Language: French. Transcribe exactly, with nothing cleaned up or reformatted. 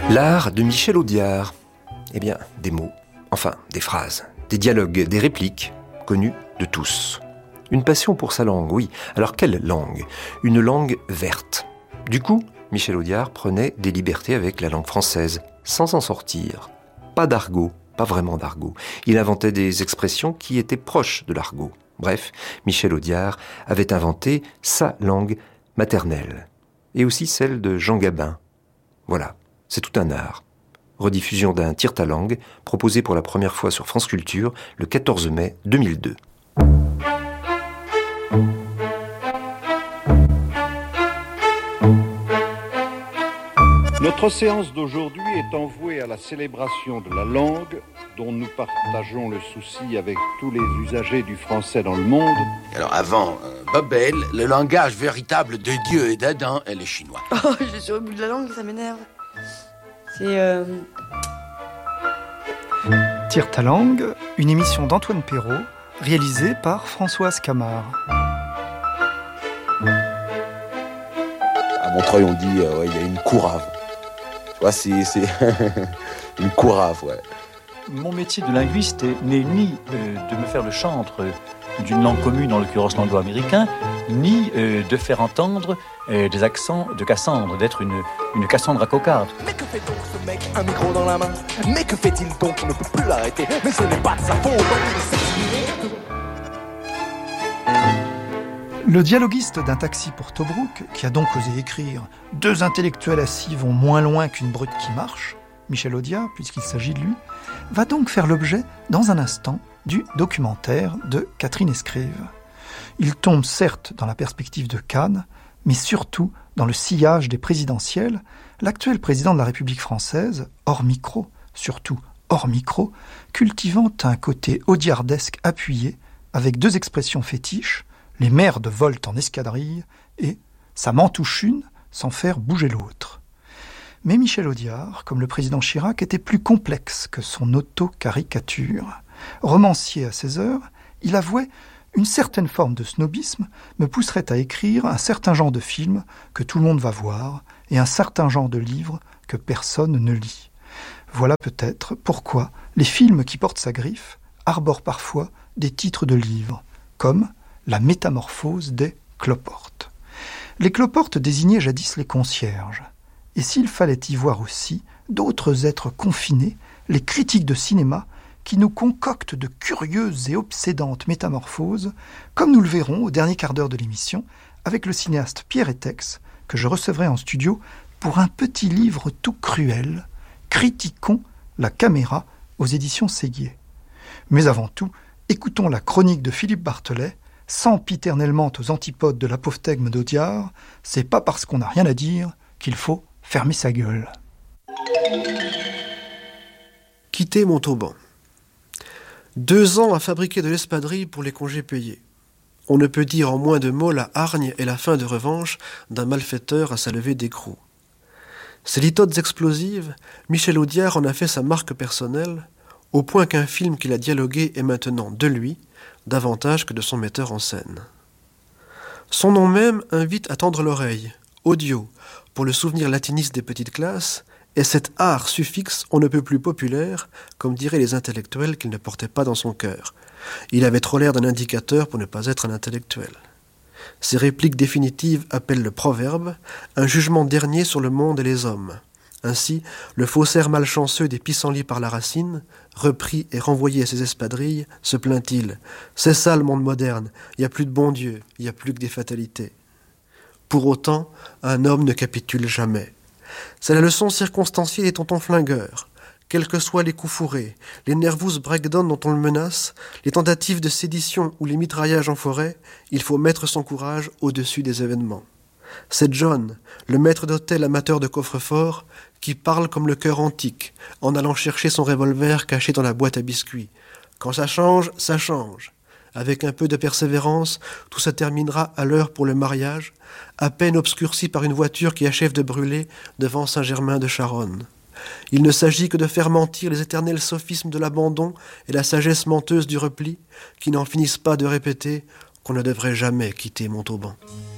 L'art de Michel Audiard. Eh bien, des mots, enfin, des phrases, des dialogues, des répliques, connus de tous. Une passion pour sa langue, oui. Alors quelle langue ? Une langue verte. Du coup, Michel Audiard prenait des libertés avec la langue française, sans s'en sortir. Pas d'argot, pas vraiment d'argot. Il inventait des expressions qui étaient proches de l'argot. Bref, Michel Audiard avait inventé sa langue maternelle. Et aussi celle de Jean Gabin. Voilà, c'est tout un art. Rediffusion d'un tire-ta-langue, proposé pour la première fois sur France Culture le quatorze mai deux mille deux. Notre séance d'aujourd'hui est envouée à la célébration de la langue dont nous partageons le souci avec tous les usagers du français dans le monde. Alors avant euh, Babel, le langage véritable de Dieu et d'Adam est le chinois. Oh, je suis sur le bout de la langue, ça m'énerve. C'est... Euh... Tire ta langue, une émission d'Antoine Perrault, réalisée par Françoise Camard. À Montreuil, on dit euh, ouais, il y a une courave. Tu vois, c'est, c'est une courave, ouais. Mon métier de linguiste n'est ni euh, de me faire le chantre d'une langue commune, en l'occurrence l'anglo-américain, ni euh, de faire entendre euh, des accents de Cassandre, d'être une, une Cassandre à cocarde. Mais que fait donc ce mec, un micro dans la main ? Mais que fait-il donc ? On ne peut plus l'arrêter, mais ce n'est pas de sa faute, donc il s'exprime. Le dialoguiste d'un taxi pour Tobruk, qui a donc osé écrire « Deux intellectuels assis vont moins loin qu'une brute qui marche », Michel Audiard, puisqu'il s'agit de lui, va donc faire l'objet, dans un instant, du documentaire de Catherine Escrive. Il tombe certes dans la perspective de Cannes, mais surtout dans le sillage des présidentielles, l'actuel président de la République française, hors micro, surtout hors micro, cultivant un côté audiardesque appuyé, avec deux expressions fétiches, les merdes volent en escadrille et « ça m'en touche une sans faire bouger l'autre ». Mais Michel Audiard, comme le président Chirac, était plus complexe que son auto-caricature. Romancier à ses heures, il avouait une certaine forme de snobisme me pousserait à écrire un certain genre de film que tout le monde va voir et un certain genre de livre que personne ne lit. Voilà peut-être pourquoi les films qui portent sa griffe arborent parfois des titres de livres, comme « La métamorphose des cloportes ». Les cloportes désignaient jadis les concierges. Et s'il fallait y voir aussi d'autres êtres confinés, les critiques de cinéma, qui nous concoctent de curieuses et obsédantes métamorphoses, comme nous le verrons au dernier quart d'heure de l'émission, avec le cinéaste Pierre Etex, que je recevrai en studio pour un petit livre tout cruel, Critiquons la caméra aux éditions Séguier. Mais avant tout, écoutons la chronique de Philippe Barthelet, sempiternellement aux antipodes de l'apophthegme d'Audiard, c'est pas parce qu'on n'a rien à dire qu'il faut fermer sa gueule. Quitter Montauban. Deux ans à fabriquer de l'espadrille pour les congés payés. On ne peut dire en moins de mots la hargne et la fin de revanche d'un malfaiteur à sa levée d'écrou. Ces litotes explosives, Michel Audiard en a fait sa marque personnelle, au point qu'un film qu'il a dialogué est maintenant de lui, davantage que de son metteur en scène. Son nom même invite à tendre l'oreille, audio, pour le souvenir latiniste des petites classes, et cet art suffixe on ne peut plus populaire, comme diraient les intellectuels qu'il ne portait pas dans son cœur. Il avait trop l'air d'un indicateur pour ne pas être un intellectuel. Ses répliques définitives appellent le proverbe, un jugement dernier sur le monde et les hommes. Ainsi, le faussaire malchanceux des pissenlits par la racine, repris et renvoyé à ses espadrilles, se plaint-il. C'est ça le monde moderne, il n'y a plus de bon Dieu, il n'y a plus que des fatalités. Pour autant, un homme ne capitule jamais. C'est la leçon circonstanciée des tontons flingueurs. Quels que soient les coups fourrés, les nervous breakdowns dont on le menace, les tentatives de sédition ou les mitraillages en forêt, il faut mettre son courage au-dessus des événements. C'est John, le maître d'hôtel amateur de coffre-fort, qui parle comme le cœur antique, en allant chercher son revolver caché dans la boîte à biscuits. Quand ça change, ça change. Avec un peu de persévérance, tout ça terminera à l'heure pour le mariage, à peine obscurci par une voiture qui achève de brûler devant Saint-Germain-de-Charonne. Il ne s'agit que de faire mentir les éternels sophismes de l'abandon et la sagesse menteuse du repli, qui n'en finissent pas de répéter qu'on ne devrait jamais quitter Montauban.